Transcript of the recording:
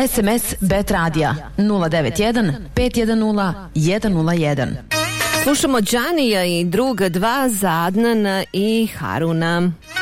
SMS Bet Radija 091 510 101. Slušamo Džanija i druga dva za Adnana i Haruna.